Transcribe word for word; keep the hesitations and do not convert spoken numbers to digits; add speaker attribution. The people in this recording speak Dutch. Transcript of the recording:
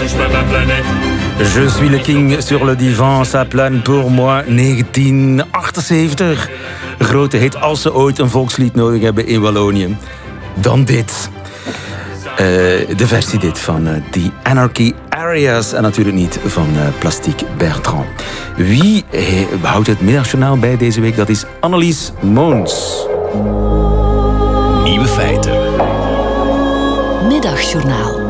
Speaker 1: Je suis le king sur le divan, ça plane pour moi. negentien achtenzeventig. Grote hit als ze ooit een volkslied nodig hebben in Wallonië. Dan dit. Uh, de versie dit van uh, The Anarchy Areas en natuurlijk niet van uh, Plastique Bertrand. Wie he, houdt het middagjournaal bij deze week? Dat is Annelies Moons.
Speaker 2: Nieuwe feiten.
Speaker 3: Middagjournaal.